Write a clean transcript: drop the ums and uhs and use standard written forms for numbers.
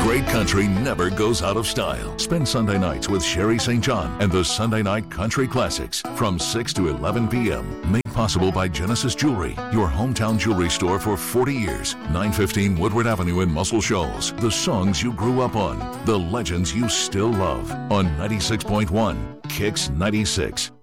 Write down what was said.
Great country never goes out of style. Spend Sunday nights with Sherry St. John and the Sunday Night Country Classics from 6 to 11 p.m. Made possible by Genesis Jewelry, your hometown jewelry store for 40 years. 915 Woodward Avenue in Muscle Shoals. The songs you grew up on, the legends you still love on 96.1 Kicks 96.